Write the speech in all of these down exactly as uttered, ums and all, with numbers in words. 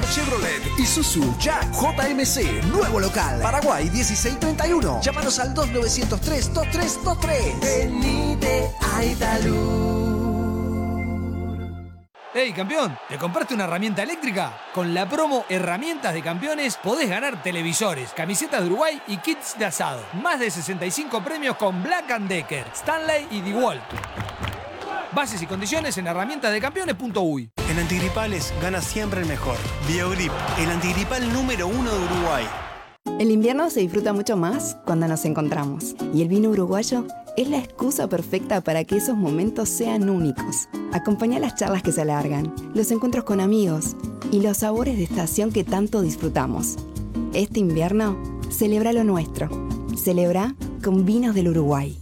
Chevrolet, Isuzu, Jack, J M C, nuevo local, Paraguay dieciséis treinta y uno. Llámanos al dos nueve cero tres, dos tres dos tres. Venite a Italú. ¡Hey, campeón! ¿Te compraste una herramienta eléctrica? Con la promo Herramientas de Campeones podés ganar televisores, camisetas de Uruguay y kits de asado. Más de sesenta y cinco premios con Black and Decker, Stanley y DeWalt. Bases y condiciones en herramientas de campeones punto uy. En antigripales gana siempre el mejor. Biogrip, el antigripal número uno de Uruguay. El invierno se disfruta mucho más cuando nos encontramos. Y el vino uruguayo es la excusa perfecta para que esos momentos sean únicos. Acompaña las charlas que se alargan, los encuentros con amigos y los sabores de estación que tanto disfrutamos. Este invierno, celebra lo nuestro. Celebra con vinos del Uruguay.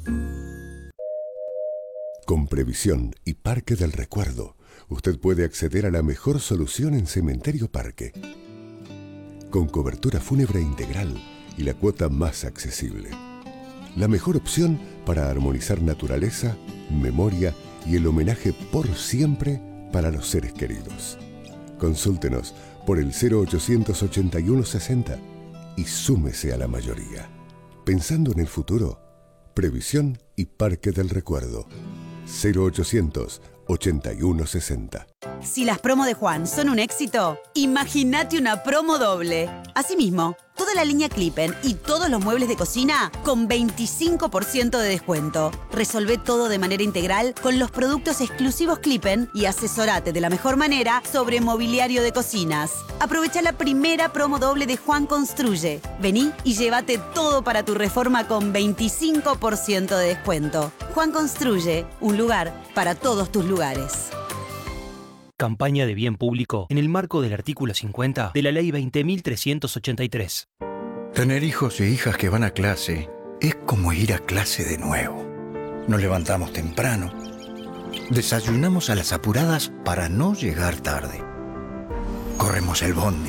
Con Previsión y Parque del Recuerdo, usted puede acceder a la mejor solución en Cementerio Parque. Con cobertura fúnebre integral y la cuota más accesible. La mejor opción para armonizar naturaleza, memoria y el homenaje por siempre para los seres queridos. Consúltenos por el cero ochocientos ochenta y uno sesenta y súmese a la mayoría. Pensando en el futuro, Previsión y Parque del Recuerdo. cero ochocientos ochenta y uno sesenta. Si las promos de Juan son un éxito, imagínate una promo doble. Asimismo, toda la línea Clippen y todos los muebles de cocina con veinticinco por ciento de descuento. Resolvé todo de manera integral con los productos exclusivos Clippen y asesorate de la mejor manera sobre mobiliario de cocinas. Aprovecha la primera promo doble de Juan Construye. Vení y llévate todo para tu reforma con veinticinco por ciento de descuento. Juan Construye, un lugar para todos tus lugares. Campaña de bien público en el marco del artículo cincuenta de la Ley veinte mil trescientos ochenta y tres. Tener hijos e hijas que van a clase es como ir a clase de nuevo. Nos levantamos temprano, desayunamos a las apuradas para no llegar tarde. Corremos el bondi,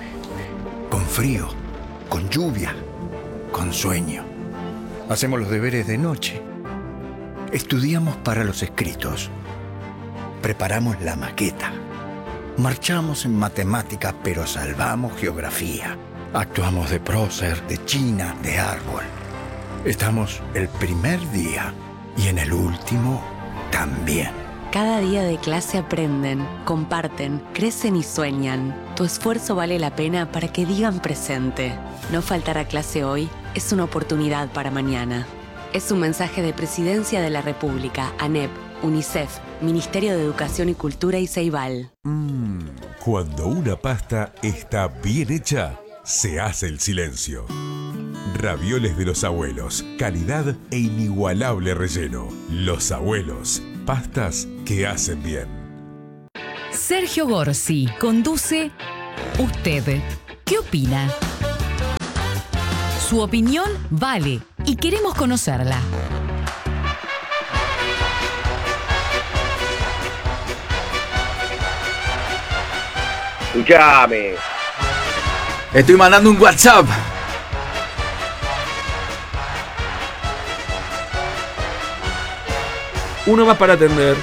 con frío, con lluvia, con sueño. Hacemos los deberes de noche. Estudiamos para los escritos. Preparamos la maqueta. Marchamos en matemáticas, pero salvamos geografía. Actuamos de prócer, de china, de árbol. Estamos el primer día y en el último también. Cada día de clase aprenden, comparten, crecen y sueñan. Tu esfuerzo vale la pena para que digan presente. No faltar a clase hoy es una oportunidad para mañana. Es un mensaje de Presidencia de la República, ANEP, UNICEF, Ministerio de Educación y Cultura y Ceibal. Mmm, cuando una pasta está bien hecha, se hace el silencio. Ravioles de los abuelos, calidad e inigualable relleno. Los abuelos, pastas que hacen bien. Sergio Gorsi conduce Usted, ¿qué opina? Su opinión vale y queremos conocerla. Escuchame. Estoy mandando un WhatsApp. Uno más para atender.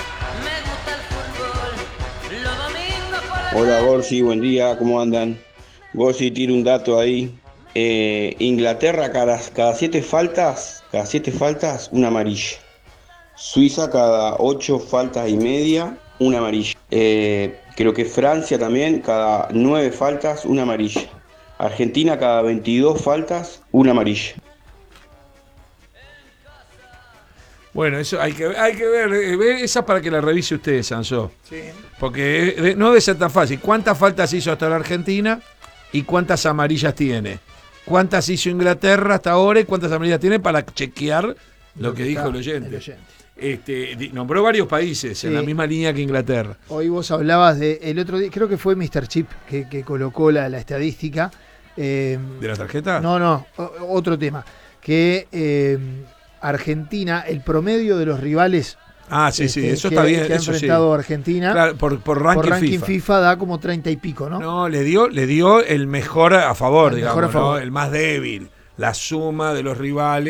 Hola Gorsi, buen día, ¿cómo andan? Gorsi, tira un dato ahí. Eh, Inglaterra cada, cada siete faltas, cada siete faltas, una amarilla. Suiza cada ocho faltas y media, una amarilla. Eh, creo que Francia también, cada nueve faltas, una amarilla. Argentina cada veintidós faltas, una amarilla. Bueno, eso hay que, hay que ver, eh, esa para que la revise usted, Sansó. Sí. Porque eh, no debe ser tan fácil. ¿Cuántas faltas hizo hasta la Argentina y cuántas amarillas tiene? ¿Cuántas hizo Inglaterra hasta ahora y cuántas amarillas tiene para chequear lo, lo que, que dijo el oyente? el oyente? Este, nombró varios países sí. en la misma línea que Inglaterra. Hoy vos hablabas de el otro día, creo que fue míster Chip que, que colocó la, la estadística. Eh, ¿De la tarjeta? No, no, otro tema. Que eh, Argentina, el promedio de los rivales Ah, sí, sí, este, eso que, está bien. que ha eso enfrentado sí. a Argentina. Claro, por, por ranking, por ranking FIFA. FIFA. da como treinta y pico, ¿no? No, le dio, le dio el mejor a favor, el digamos, mejor a favor. ¿no? El más débil. La suma de los rivales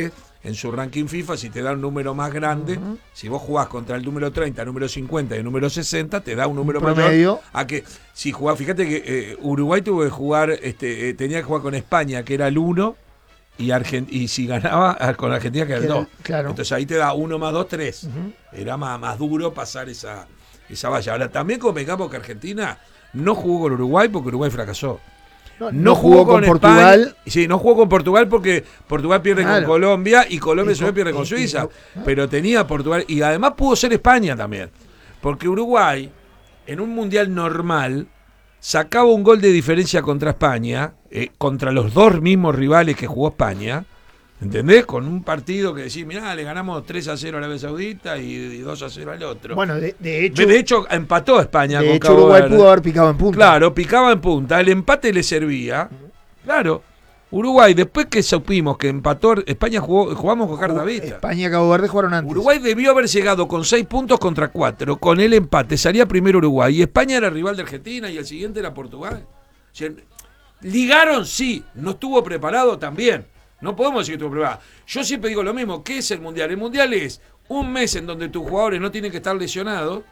en su ranking FIFA, si te da un número más grande, uh-huh. si vos jugás contra el número treinta, el número cincuenta y el número sesenta, te da un número un mayor a que si jugás, fíjate que eh, Uruguay tuvo que jugar, este, eh, tenía que jugar con España, que era el uno, y, Argent- y si ganaba con Argentina, que era el dos. Claro. Entonces ahí te da uno más dos, tres. Uh-huh. Era más, más duro pasar esa, esa valla. Ahora, también convengamos que Argentina no jugó con Uruguay porque Uruguay fracasó. No, no, no jugó, jugó con, con Portugal. España. Sí, no jugó con Portugal porque Portugal pierde claro. con Colombia y Colombia se pierde con Suiza. Y, y, y, pero tenía Portugal y además pudo ser España también. Porque Uruguay, en un mundial normal, sacaba un gol de diferencia contra España, eh, contra los dos mismos rivales que jugó España, ¿entendés? Con un partido que decís, mirá, le ganamos tres a cero a Arabia Saudita y, y dos a cero al otro. Bueno, de, de hecho... De hecho, empató España de con hecho, Cabo Uruguay Verde. pudo haber picado en punta. Claro, picaba en punta, el empate le servía. Claro, Uruguay, después que supimos que empató, España jugó, jugamos con carta vista. España y Cabo Verde jugaron antes. Uruguay debió haber llegado con seis puntos contra cuatro, con el empate, salía primero Uruguay, y España era rival de Argentina, y el siguiente era Portugal. O sea, ligaron, sí, no estuvo preparado también. No podemos decir que estuvo preparado. Yo siempre digo lo mismo, ¿qué es el Mundial? El Mundial es un mes en donde tus jugadores no tienen que estar lesionados,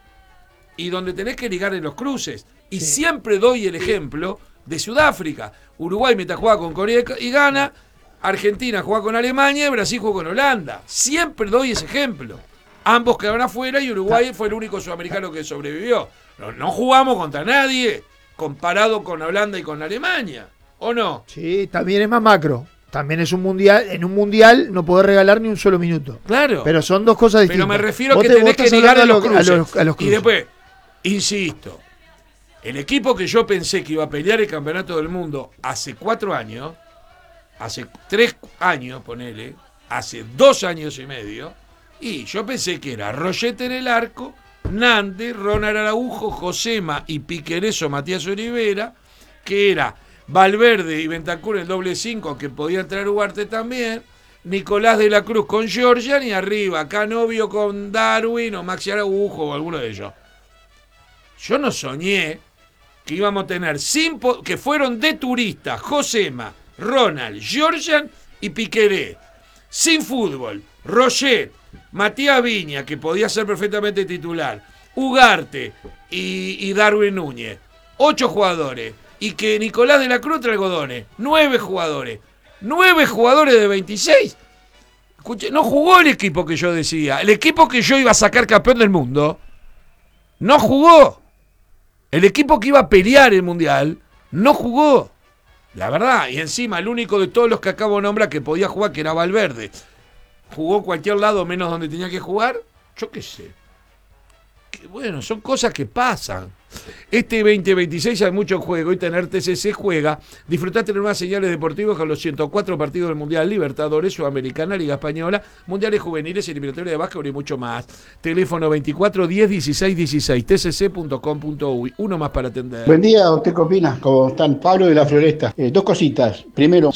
y donde tenés que ligar en los cruces. Y sí. siempre doy el ejemplo de Sudáfrica. Uruguay mientras juega con Corea y Ghana, Argentina juega con Alemania y Brasil juega con Holanda. Siempre doy ese ejemplo. Ambos quedaron afuera y Uruguay fue el único sudamericano que sobrevivió. No, no jugamos contra nadie comparado con Holanda y con Alemania, ¿o no? Sí, también es más macro. También es un mundial. En un mundial no podés regalar ni un solo minuto. Claro. Pero son dos cosas distintas. Pero me refiero a que tenés que ligar a los cruces. A los, a los cruces. Y después, insisto, el equipo que yo pensé que iba a pelear el campeonato del mundo hace cuatro años, hace tres años, ponele, hace dos años y medio, y yo pensé que era Rollete en el arco, Nández, Ronald Araujo, Josema y Piquereso, Matías Olivera, que era Valverde y Bentancur el doble cinco, que podía entrar Ugarte también, Nicolás de la Cruz con Georgian y arriba Canovio con Darwin o Maxi Araujo o alguno de ellos. Yo no soñé que íbamos a tener, sin po- que fueron de turistas, Josema, Ronald, Georgian y Piqueré. Sin fútbol, Roget, Matías Viña, que podía ser perfectamente titular, Ugarte y, y Darwin Núñez. Ocho jugadores. Y que Nicolás de la Cruz trae algodones. Nueve jugadores. Nueve jugadores de veintiséis. Escuché, no jugó el equipo que yo decía. El equipo que yo iba a sacar campeón del mundo. No jugó. El equipo que iba a pelear el Mundial no jugó. La verdad. Y encima el único de todos los que acabo de nombrar que podía jugar, que era Valverde, jugó cualquier lado menos donde tenía que jugar. Yo qué sé. Que, bueno, son cosas que pasan. Este veinte veintiséis hay mucho juego y tener T C C juega. Disfrutá tener más señales deportivas con los ciento cuatro partidos del Mundial, Libertadores, Sudamericana, Liga Española, Mundiales Juveniles, Eliminatoria de Básquetbol y mucho más. Teléfono veinticuatro diez dieciséis dieciséis, t c c punto com punto u y. Uno más para atender. Buen día, ¿usted qué opina? ¿Cómo están? Pablo de la Floresta. Eh, dos cositas. Primero,